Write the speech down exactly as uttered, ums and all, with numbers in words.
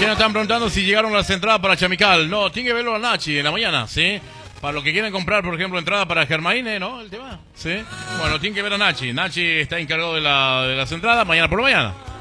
Ya nos están preguntando si llegaron las entradas para Chamical. No, tiene que verlo a Nachi en la mañana, ¿sí? Para los que quieren comprar, por ejemplo, entrada para Germaine, ¿no? El tema, ¿sí? Bueno, tienen que ver a Nachi. Nachi está encargado de, la, de las entradas mañana por la mañana.